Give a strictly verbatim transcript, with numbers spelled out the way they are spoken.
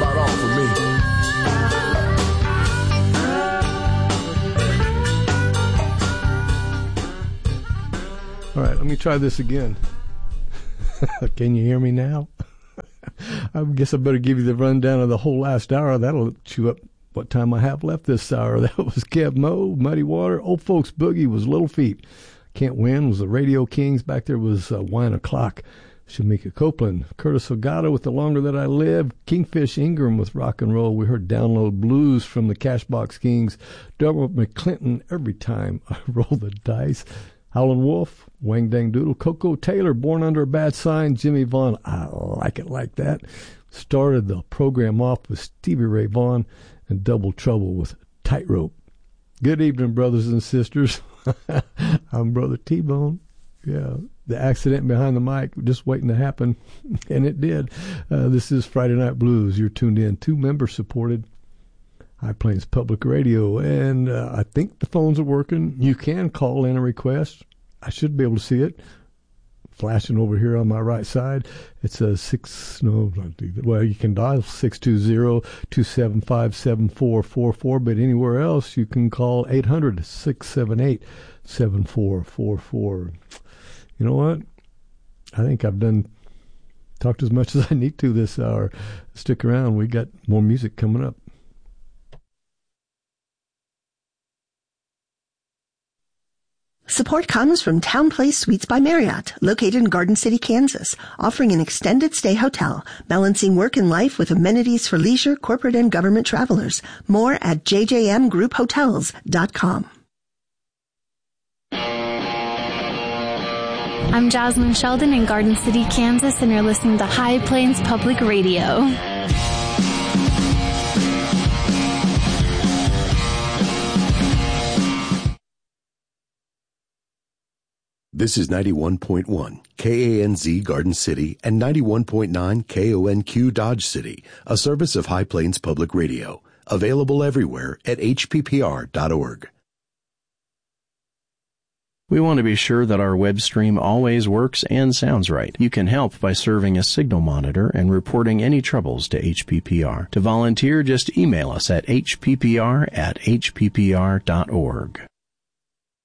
about all for me. All right, let me try this again. Can you hear me now? I guess I better give you the rundown of the whole last hour. That'll chew up what time I have left this hour. That was Kev Mo, Muddy Water. Old Folks Boogie was Little Feat. Can't Win was the Radio Kings. Back there was uh, Wine O'Clock. Shamika Copeland. Curtis Ogata with The Longer That I Live. Kingfish Ingram with Rock and Roll. We heard Download Blues from the Cashbox Kings. Dermot McClinton, Every Time I Roll the Dice. Howlin' Wolf, Wang Dang Doodle, Coco Taylor, Born Under a Bad Sign, Jimmy Vaughn, I Like It Like That. Started the program off with Stevie Ray Vaughan and Double Trouble with Tightrope. Good evening, brothers and sisters. I'm Brother T-Bone. Yeah, the accident behind the mic, just waiting to happen, and it did. Uh, this is Friday Night Blues. You're tuned in to member-supported High Plains Public Radio, and uh, I think the phones are working. You can call in a request. I should be able to see it flashing over here on my right side. It's a six, no, well, you can dial six two zero, two seven five, seven four four four, but anywhere else you can call eight hundred, six seven eight, seven four four four. You know what? I think I've done talked as much as I need to this hour. Stick around. We got more music coming up. Support comes from Town Place Suites by Marriott, located in Garden City, Kansas, offering an extended stay hotel, balancing work and life with amenities for leisure, corporate, and government travelers. More at j j m group hotels dot com. I'm Jasmine Sheldon in Garden City, Kansas, and you're listening to High Plains Public Radio. This is ninety-one point one K A N Z Garden City and ninety-one point nine K O N Q Dodge City, a service of High Plains Public Radio. Available everywhere at h p p r dot org. We want to be sure that our web stream always works and sounds right. You can help by serving a signal monitor and reporting any troubles to H P P R. To volunteer, just email us at h p p r at h p p r dot org.